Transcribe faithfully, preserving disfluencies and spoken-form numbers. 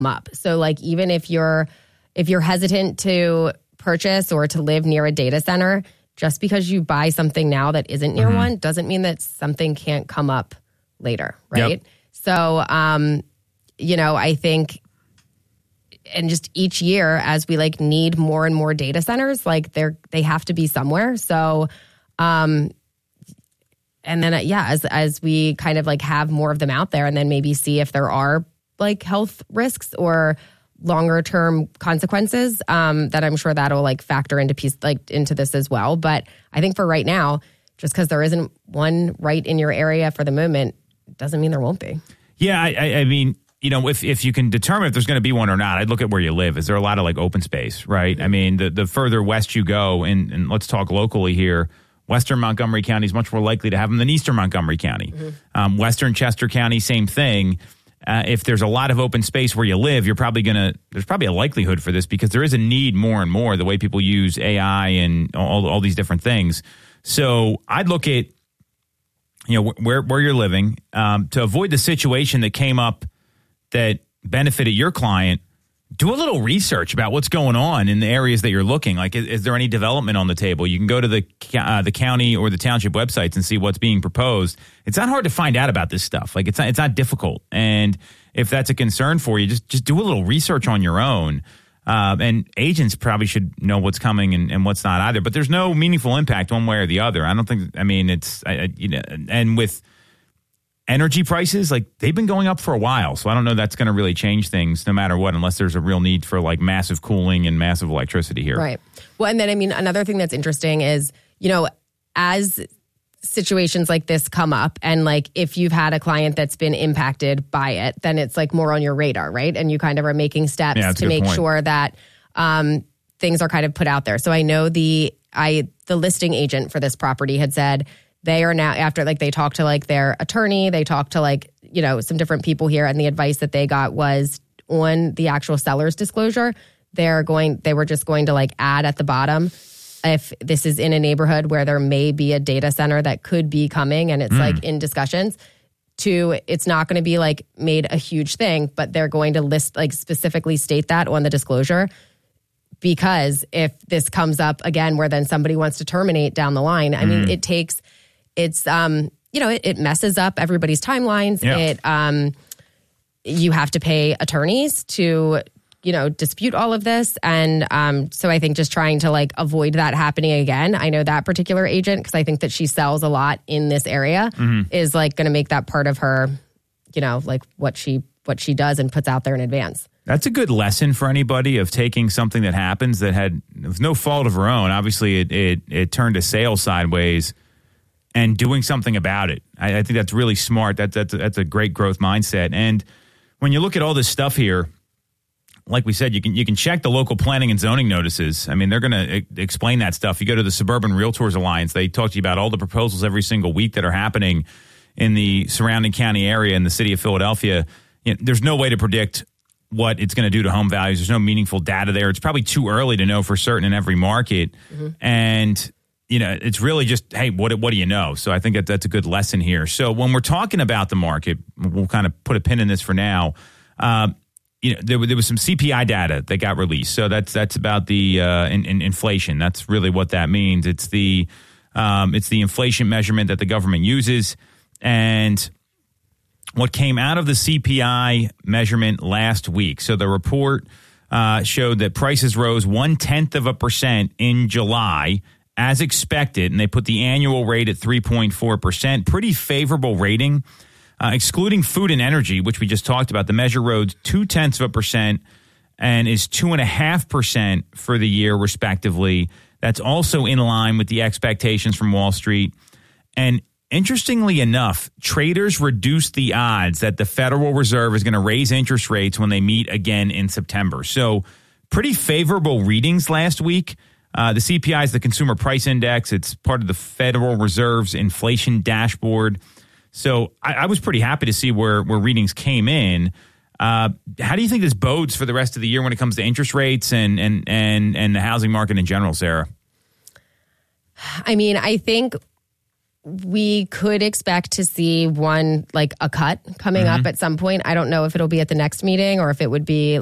up. So like even if you're if you're hesitant to purchase or to live near a data center, just because you buy something now that isn't near mm-hmm. one doesn't mean that something can't come up later, right? Yep. So, um, you know, I think, and just each year as we like need more and more data centers, like they're they have to be somewhere. So, um, and then uh, yeah, as as we kind of like have more of them out there, and then maybe see if there are like health risks or longer term consequences, um, that I'm sure that'll like factor into piece like into this as well. But I think for right now, just because there isn't one right in your area for the moment, doesn't mean there won't be. Yeah, I, I mean, you know, if if you can determine if there's going to be one or not, I'd look at where you live. Is there a lot of like open space, right? Mm-hmm. I mean, the the further west you go, and, and let's talk locally here, Western Montgomery County is much more likely to have them than Eastern Montgomery County. Mm-hmm. Um, Western Chester County, same thing. Uh, if there's a lot of open space where you live, you're probably going to, there's probably a likelihood for this because there is a need more and more the way people use A I and all, all these different things. So I'd look at, you know, where, where you're living, um, to avoid the situation that came up that benefited your client. Do a little research about what's going on in the areas that you're looking. Like, is, is there any development on the table? You can go to the uh, the county or the township websites and see what's being proposed. It's not hard to find out about this stuff. Like, it's not, it's not difficult. And if that's a concern for you, just just do a little research on your own. Uh, and agents probably should know what's coming and, and what's not either. But there's no meaningful impact one way or the other. I don't think. I mean, it's I, I, you know, and with energy prices, like they've been going up for a while. So I don't know that's going to really change things no matter what, unless there's a real need for like massive cooling and massive electricity here. Right. Well, and then, I mean, another thing that's interesting is, you know, as situations like this come up and like if you've had a client that's been impacted by it, then it's like more on your radar, right? And you kind of are making steps yeah, to make point. sure that um, things are kind of put out there. So I know the I the listing agent for this property had said, they are now, after like they talked to like their attorney, they talked to like, you know, some different people here, and the advice that they got was on the actual seller's disclosure, they're going, they were just going to like add at the bottom, if this is in a neighborhood where there may be a data center that could be coming and it's mm. like in discussions, to it's not going to be like made a huge thing, but they're going to list like specifically state that on the disclosure. Because if this comes up again, where then somebody wants to terminate down the line, I mm. mean, it takes, It's, um, you know, it, it messes up everybody's timelines. Yeah. It, um, you have to pay attorneys to, you know, dispute all of this. And um, so I think just trying to like avoid that happening again. I know that particular agent, because I think that she sells a lot in this area, mm-hmm. is like going to make that part of her, you know, like what she, what she does and puts out there in advance. That's a good lesson for anybody of taking something that happens that had it was no fault of her own. Obviously, it, it, it turned a sale sideways, and doing something about it. I, I think that's really smart. That, that's, that's a great growth mindset. And when you look at all this stuff here, like we said, you can you can check the local planning and zoning notices. I mean, they're going to explain that stuff. You go to the Suburban Realtors Alliance, they talk to you about all the proposals every single week that are happening in the surrounding county area in the city of Philadelphia. You know, there's no way to predict what it's going to do to home values. There's no meaningful data there. It's probably too early to know for certain in every market. Mm-hmm. And you know, it's really just, hey, what what do you know? So I think that that's a good lesson here. So when we're talking about the market, we'll kind of put a pin in this for now. Uh, you know, there, there was some C P I data that got released. So that's that's about the uh, in, in inflation. That's really what that means. It's the um, it's the inflation measurement that the government uses. And what came out of the C P I measurement last week. So the report uh, showed that prices rose one tenth of a percent in July, as expected, and they put the annual rate at three point four percent. Pretty favorable rating. Uh, excluding food and energy, which we just talked about, the measure rose two-tenths of a percent and is two point five percent for the year, respectively. That's also in line with the expectations from Wall Street. And interestingly enough, traders reduced the odds that the Federal Reserve is going to raise interest rates when they meet again in September. So pretty favorable readings last week. Uh, the C P I is the Consumer Price Index. It's part of the Federal Reserve's inflation dashboard. So I, I was pretty happy to see where, where readings came in. Uh, how do you think this bodes for the rest of the year when it comes to interest rates and and and, and the housing market in general, Sarah? I mean, I think we could expect to see one, like a cut coming Mm-hmm. up at some point. I don't know if it'll be at the next meeting or if it would be